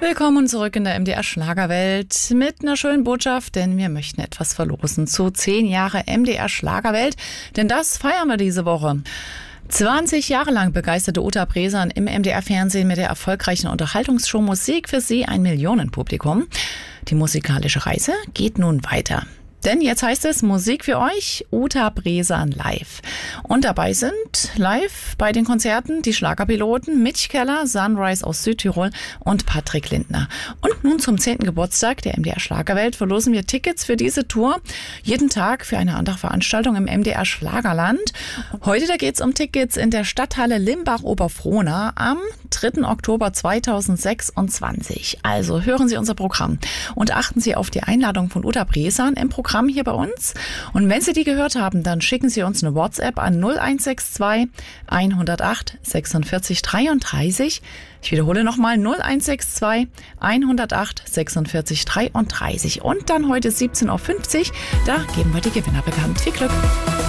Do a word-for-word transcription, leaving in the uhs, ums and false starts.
Willkommen zurück in der M D R Schlagerwelt mit einer schönen Botschaft, denn wir möchten etwas verlosen zu zehn Jahre M D R Schlagerwelt, denn das feiern wir diese Woche. zwanzig Jahre lang begeisterte Uta Bresan im M D R-Fernsehen mit der erfolgreichen Unterhaltungsshow Musik für Sie ein Millionenpublikum. Die musikalische Reise geht nun weiter. Denn jetzt heißt es Musik für euch, Uta Bresan live. Und dabei sind live bei den Konzerten die Schlagerpiloten Mitch Keller, Sunrise aus Südtirol und Patrick Lindner. Und nun zum zehnten Geburtstag der M D R Schlagerwelt verlosen wir Tickets für diese Tour. Jeden Tag für eine andere Veranstaltung im M D R Schlagerland. Heute da geht's um Tickets in der Stadthalle Limbach-Oberfrohna am dritten Oktober zweitausendsechsundzwanzig. Also hören Sie unser Programm und achten Sie auf die Einladung von Uta Bresan im Programm hier bei uns. Und wenn Sie die gehört haben, dann schicken Sie uns eine WhatsApp an null eins sechs zwei, hundertacht, sechsundvierzig, dreiunddreißig. Ich wiederhole nochmal null eins sechs zwei, hundertacht, sechsundvierzig, dreiunddreißig. Und dann heute siebzehn Uhr fünfzig, da geben wir die Gewinner bekannt. Viel Glück!